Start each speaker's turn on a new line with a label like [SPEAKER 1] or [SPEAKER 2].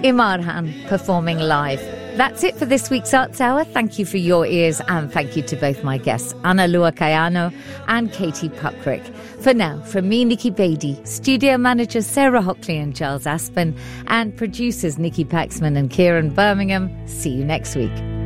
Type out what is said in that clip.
[SPEAKER 1] Imarhan performing live. That's it for this week's Arts Hour. Thank you for your ears, and thank you to both my guests, Ana Lua Kayano and Katie Puckrick. For now, from me, Nikki Beattie, studio managers Sarah Hockley and Charles Aspen, and producers Nikki Paxman and Kieran Birmingham, see you next week.